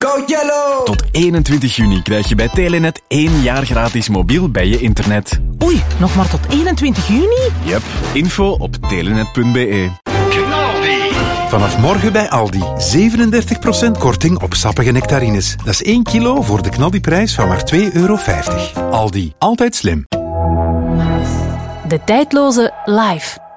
Go Yellow! Tot 21 juni krijg je bij Telenet 1 jaar gratis mobiel bij je internet. Oei, nog maar tot 21 juni? Yep, info op telenet.be. Vanaf morgen bij Aldi. 37% korting op sappige nectarines. Dat is 1 kilo voor de knaldiprijs van maar €2,50. Aldi, altijd slim. De tijdloze Live.